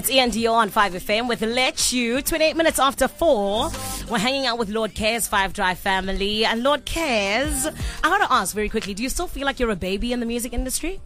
It's Ian Dio on 5FM with Let You. 28 minutes after 4. We're hanging out with Lord Cares 5 Drive family. And Lord Cares, I gotta ask very quickly, do you still feel like you're a baby in the music industry?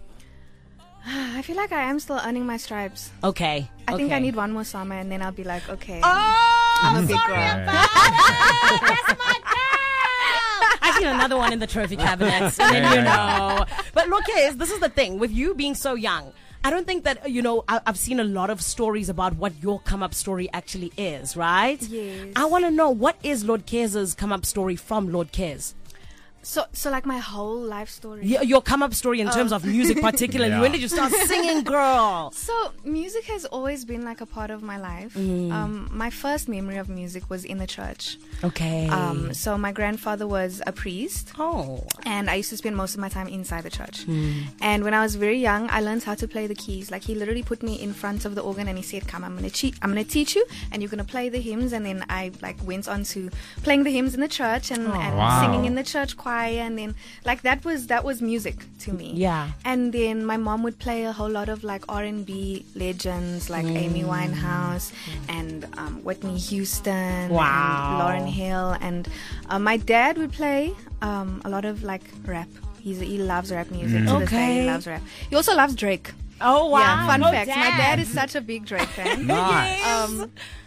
I feel like I am still earning my stripes. Okay. I think I need one more summer and then I'll be like, okay. Oh, I'm a big sorry girl. about it. That's my girl. I need another one in the trophy cabinet. And then you know. But look, Cares, this is the thing. With you being so young, I don't think that, I've seen a lot of stories about what your come-up story actually is, right? Yes. I want to know, what is Lord Cares' come-up story from Lord Cares? So like my whole life story. Your come-up story in terms of music particularly. Yeah. When did you start singing, girl? So music has always been like a part of my life. My first memory of music was in the church. Okay. So my grandfather was a priest. Oh. And I used to spend most of my time inside the church. And when I was very young, I learned how to play the keys. Like he literally put me in front of the organ and he said, "Come, I'm gonna teach you, and you're gonna play the hymns." And then I went on to playing the hymns in the church and singing in the church choir. And then that was music to me. Yeah. And then my mom would play a whole lot of like R&B legends like Amy Winehouse and Whitney Houston and Lauryn Hill. And my dad would play a lot of like rap. He loves rap music. To this day, he loves rap. He also loves Drake. Oh, wow. Yeah, fun fact. Dad. My dad is such a big Drake fan. Nice.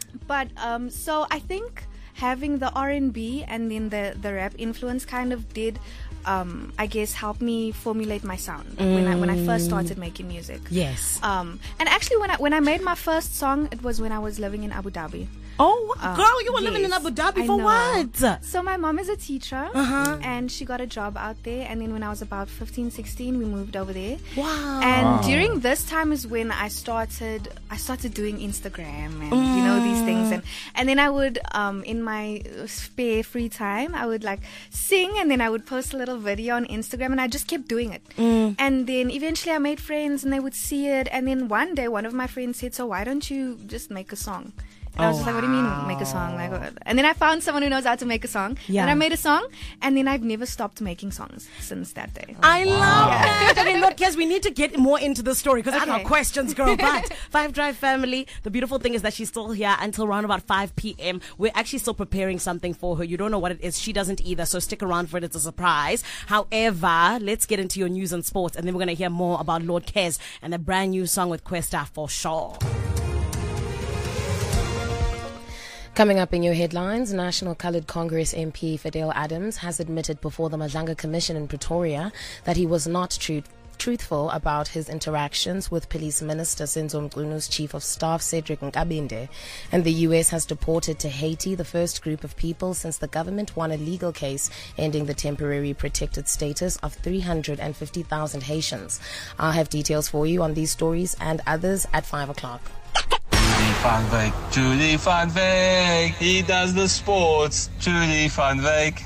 So I think having the R&B and then the rap influence kind of did, I guess, help me formulate my sound when I first started making music. Yes. And actually, when I made my first song, it was when I was living in Abu Dhabi. Oh, girl, you were living in Abu Dhabi I for know. what? So my mom is a teacher, and she got a job out there. And then when I was about 15, 16, we moved over there. Wow. And during this time is when I started doing Instagram and these things. And then I would in my spare free time I would like sing, and then I would post a little video on Instagram, and I just kept doing it. And then eventually I made friends and they would see it. And then one day one of my friends said, "So why don't you just make a song?" And I was just like, "What do you mean make a song?" Like, and then I found someone who knows how to make a song. Yeah. And I made a song, and then I've never stopped making songs since that day. I love that. Okay, look, Kes, we need to get more into the story because I got questions, girl. But 5 Drive family, the beautiful thing is that she's still here until around about 5 p.m. We're actually still preparing something for her. You don't know what it is. She doesn't either, so stick around for it. It's a surprise. However, let's get into your news and sports, and then we're going to hear more about Lord Kes and a brand new song with Questa for sure. Coming up in your headlines, National Coloured Congress MP Fidel Adams has admitted before the Madlanga Commission in Pretoria that he was not truthful about his interactions with Police Minister Senzo Mqunu's Chief of Staff Cedric Nkabinde. And the US has deported to Haiti the first group of people since the government won a legal case ending the temporary protected status of 350,000 Haitians. I'll have details for you on these stories and others at 5 o'clock. Julie Van Veek, he does the sports. Julie Van Veek.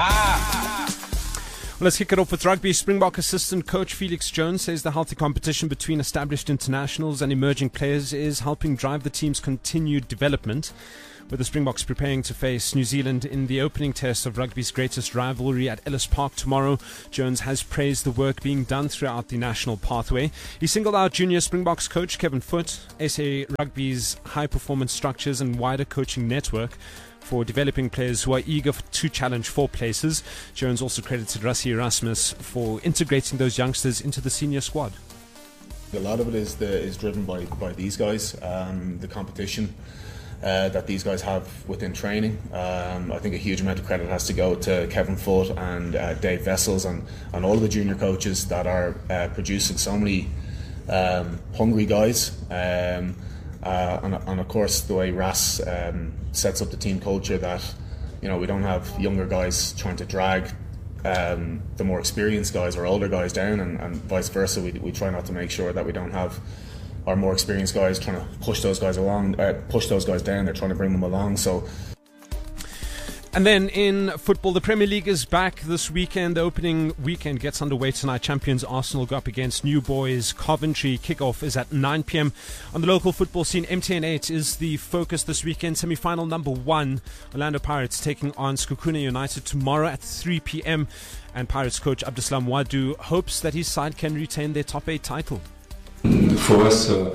Well, let's kick it off with rugby. Springbok assistant coach Felix Jones says the healthy competition between established internationals and emerging players is helping drive the team's continued development. With the Springboks preparing to face New Zealand in the opening test of rugby's greatest rivalry at Ellis Park tomorrow, Jones has praised the work being done throughout the national pathway. He singled out junior Springboks coach Kevin Foote, SA Rugby's high-performance structures and wider coaching network for developing players who are eager to challenge for places. Jones also credited Rassie Erasmus for integrating those youngsters into the senior squad. A lot of it is driven by these guys, the competition that these guys have within training. I think a huge amount of credit has to go to Kevin Foote and Dave Vessels and all of the junior coaches that are producing so many hungry guys. And of course the way Ras sets up the team culture, that we don't have younger guys trying to drag the more experienced guys or older guys down, and vice versa. We try not to make sure that we don't have our more experienced guys trying to push those guys along, push those guys down. They're trying to bring them along. So. And then in football, the Premier League is back this weekend. The opening weekend gets underway tonight. Champions Arsenal go up against New Boys Coventry. Kickoff is at 9 p.m. On the local football scene, MTN 8 is the focus this weekend. Semi-final number 1, Orlando Pirates taking on Skukuna United tomorrow at 3 p.m. And Pirates coach Abdeslam Wadu hopes that his side can retain their top 8 title. For us,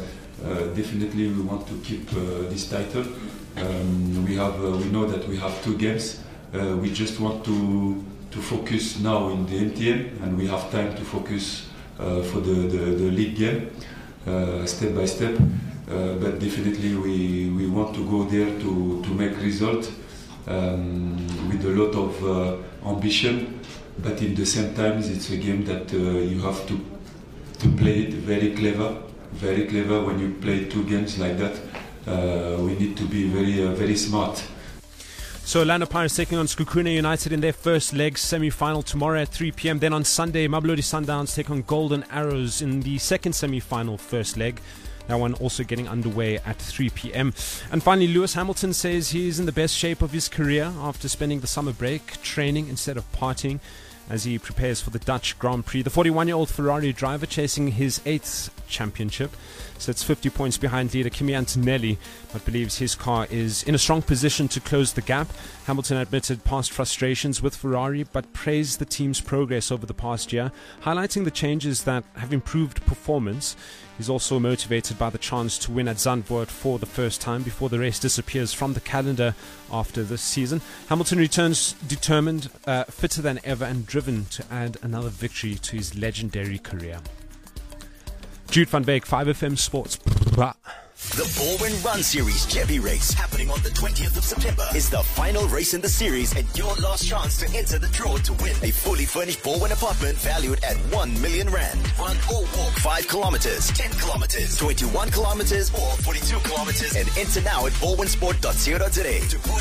definitely we want to keep this title. We know that we have 2 games. We just want to focus now in the MTN, and we have time to focus for the league game, step by step. But definitely we want to go there to make result with a lot of ambition. But in the same time, it's a game that you have to play it very clever. When you play 2 games like that, we need to be very smart. So Orlando Pirates taking on Skukuna United in their first leg semi-final tomorrow at 3 p.m. Then on Sunday, Mamelodi Sundowns take on Golden Arrows in the second semi-final first leg. That one also getting underway at 3 p.m. And finally, Lewis Hamilton says he's in the best shape of his career after spending the summer break training instead of partying as he prepares for the Dutch Grand Prix. The 41-year-old Ferrari driver chasing his 8th championship sits 50 points behind leader Kimi Antonelli, but believes his car is in a strong position to close the gap. Hamilton admitted past frustrations with Ferrari, but praised the team's progress over the past year, highlighting the changes that have improved performance. He's also motivated by the chance to win at Zandvoort for the first time before the race disappears from the calendar after this season. Hamilton returns determined, fitter than ever, and driven to add another victory to his legendary career. Jude van Beek, 5FM Sports. The Baldwin Run Series Chevy Race, happening on the 20th of September, is the final race in the series and your last chance to enter the draw to win a fully furnished Baldwin apartment valued at 1 million rand. Run or walk 5 kilometers, 10 kilometers, 21 kilometers, or 42 kilometers, and enter now at baldwinsport.co.za to boost